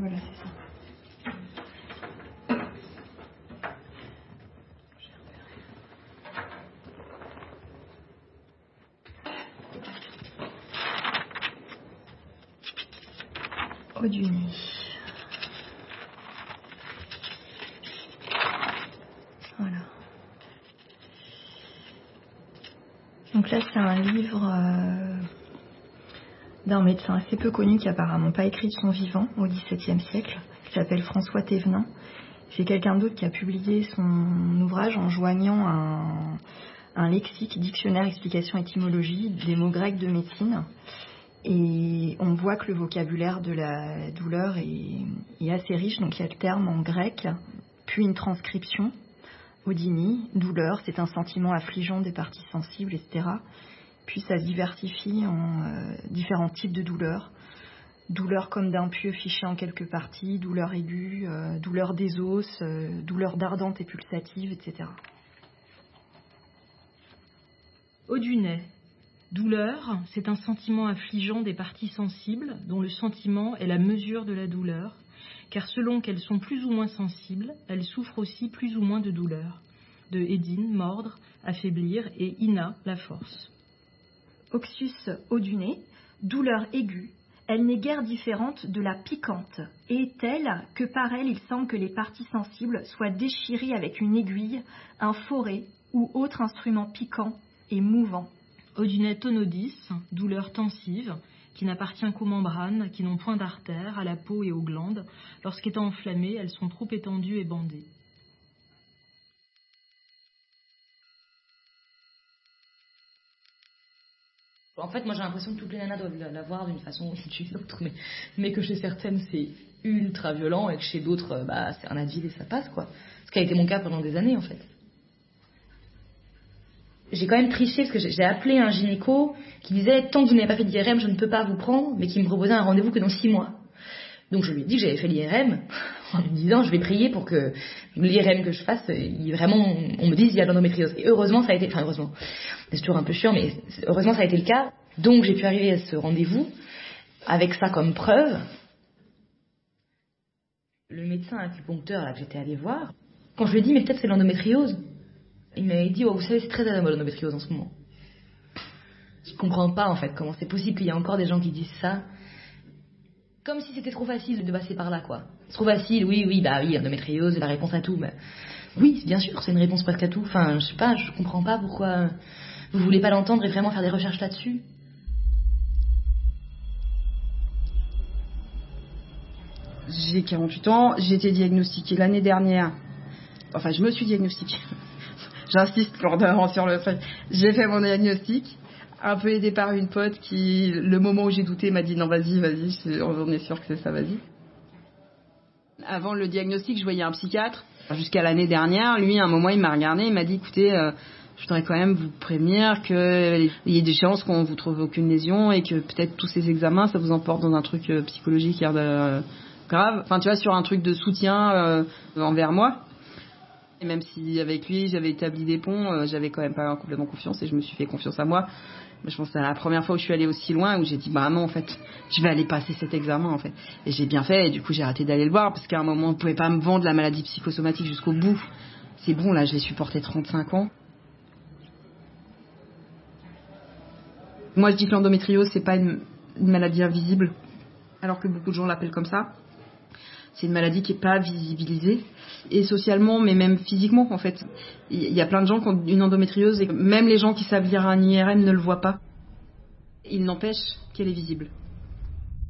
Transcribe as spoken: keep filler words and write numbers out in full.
voilà, c'est ça. Haut du nez. Voilà. Donc là, c'est un livre euh, d'un médecin assez peu connu qui apparemment pas écrit de son vivant au dix-septième siècle, qui s'appelle François Thévenin. C'est quelqu'un d'autre qui a publié son ouvrage en joignant un, un lexique, dictionnaire, explication, étymologie des mots grecs de médecine. Et on voit que le vocabulaire de la douleur est, est assez riche. Donc il y a le terme en grec, puis une transcription. Odynie, douleur, c'est un sentiment affligeant des parties sensibles, et cetera. Puis ça se diversifie en euh, différents types de douleurs. Douleur comme d'un pieu fiché en quelques parties, douleur aiguë, euh, douleur des os, euh, douleur dardante et pulsative, et cetera. Haut du nez. Douleur, c'est un sentiment affligeant des parties sensibles, dont le sentiment est la mesure de la douleur, car selon qu'elles sont plus ou moins sensibles, elles souffrent aussi plus ou moins de douleur. De Hédine, mordre, affaiblir, et Ina, la force. Oxus haut du nez, douleur aiguë, elle n'est guère différente de la piquante, et est telle que par elle il semble que les parties sensibles soient déchirées avec une aiguille, un forêt ou autre instrument piquant et mouvant. Haut du nez tonodis, douleur tensive, qui n'appartient qu'aux membranes, qui n'ont point d'artères, à la peau et aux glandes. Lorsqu'étant enflammées, elles sont trop étendues et bandées. En fait, moi j'ai l'impression que toutes les nanas doivent l'avoir d'une façon ou d'une autre, mais, mais que chez certaines c'est ultra violent et que chez d'autres, bah, c'est un Advil et ça passe, quoi. Ce qui a été mon cas pendant des années, en fait. J'ai quand même triché parce que j'ai appelé un gynéco qui disait tant que vous n'avez pas fait d'I R M, je ne peux pas vous prendre, mais qui me proposait un rendez-vous que dans six mois. Donc je lui ai dit que j'avais fait l'I R M en lui disant je vais prier pour que l'I R M que je fasse, il, vraiment, on me dise il y a de l'endométriose. Et heureusement ça a été, enfin heureusement, c'est toujours un peu chiant, mais heureusement ça a été le cas. Donc j'ai pu arriver à ce rendez-vous avec ça comme preuve. Le médecin acupuncteur là que j'étais allée voir, quand je lui ai dit mais peut-être c'est l'endométriose, il m'avait dit oh vous savez c'est très à la mode l'endométriose en ce moment. Je comprends pas en fait comment c'est possible qu'il y ait encore des gens qui disent ça. Comme si c'était trop facile de passer par là, quoi. C'est trop facile, oui, oui, bah oui, endométriose, la réponse à tout. Mais... oui, bien sûr, c'est une réponse presque à tout. Enfin, je sais pas, je comprends pas pourquoi vous voulez pas l'entendre et vraiment faire des recherches là-dessus. J'ai quarante-huit ans, j'ai été diagnostiquée l'année dernière. Enfin, je me suis diagnostiquée. J'insiste lourdement sur le fait. J'ai fait mon diagnostic. Un peu aidée par une pote qui, le moment où j'ai douté, m'a dit non vas-y, vas-y, on est sûr que c'est ça, vas-y. Avant le diagnostic, je voyais un psychiatre. Jusqu'à l'année dernière, lui, à un moment, il m'a regardé, il m'a dit écoutez, euh, je voudrais quand même vous prévenir qu'il y ait des chances qu'on vous trouve aucune lésion et que peut-être tous ces examens, ça vous emporte dans un truc euh, psychologique euh, grave. Enfin, tu vois, sur un truc de soutien euh, envers moi. Et même si avec lui, j'avais établi des ponts, euh, j'avais quand même pas complètement confiance et je me suis fait confiance à moi. Je pense que c'est la première fois où je suis allée aussi loin où j'ai dit bah non en fait je vais aller passer cet examen en fait et j'ai bien fait et du coup j'ai arrêté d'aller le voir parce qu'à un moment on pouvait pas me vendre la maladie psychosomatique jusqu'au bout. C'est bon là je l'ai supporté trente-cinq ans. Moi je dis que l'endométriose c'est pas une, une maladie invisible alors que beaucoup de gens l'appellent comme ça. C'est une maladie qui est pas visibilisée et socialement mais même physiquement en fait. Il y a plein de gens qui ont une endométriose et même les gens qui savent lire un I R M ne le voient pas. Il n'empêche qu'elle est visible.